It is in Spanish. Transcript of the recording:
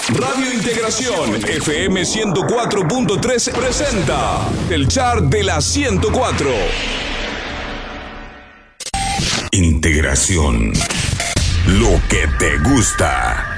Radio Integración FM 104.3 presenta el chart de la 104. Integración. Lo que te gusta.